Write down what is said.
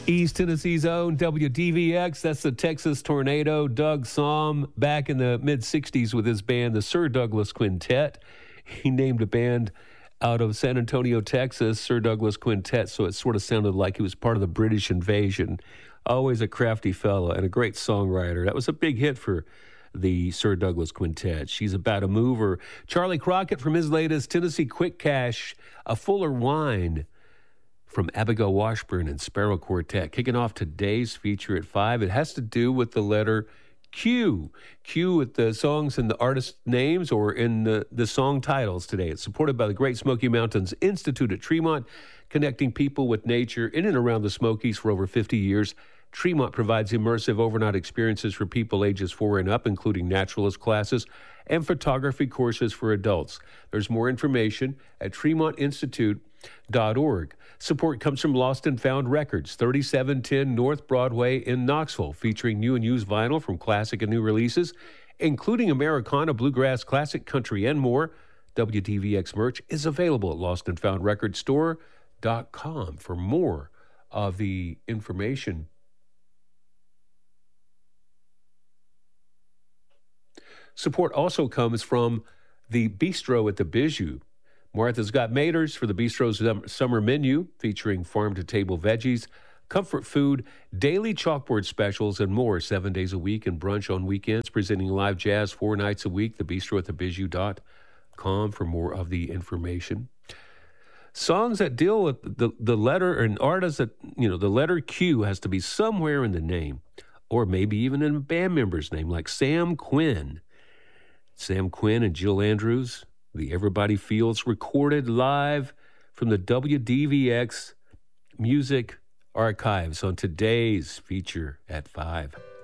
East Tennessee's own WDVX, that's the Texas Tornado. Doug Sahm back in the mid-'60s with his band, the Sir Douglas Quintet. He named a band out of San Antonio, Texas, Sir Douglas Quintet, so it sort of sounded like he was part of the British invasion. Always a crafty fellow and a great songwriter. That was a big hit for the Sir Douglas Quintet. She's About a Mover. Charlie Crockett from his latest Tennessee Quick Cash, A Fuller Wine, from Abigail Washburn and Sparrow Quartet. Kicking off today's feature at 5. It has to do with the letter Q. Q with the songs and the artist names or in the song titles today. It's supported by the Great Smoky Mountains Institute at Tremont, connecting people with nature in and around the Smokies for over 50 years. Tremont provides immersive overnight experiences for people ages 4 and up, including naturalist classes and photography courses for adults. There's more information at tremontinstitute.org. Support comes from Lost and Found Records, 3710 North Broadway in Knoxville, featuring new and used vinyl from classic and new releases, including Americana, bluegrass, classic, country, and more. WDVX merch is available at lostandfoundrecordstore.com for more of the information. Support also comes from the Bistro at the Bijou. Martha's got Maters for the Bistro's summer menu, featuring farm-to-table veggies, comfort food, daily chalkboard specials, and more 7 days a week and brunch on weekends, presenting live jazz 4 nights a week. The Bistro at the Bijou.com for more of the information. Songs that deal with the letter and artists that, the letter Q has to be somewhere in the name, or maybe even in a band member's name, like Sam Quinn. Sam Quinn and Jill Andrews, the Everybody Feels, recorded live from the WDVX Music Archives on today's feature at 5.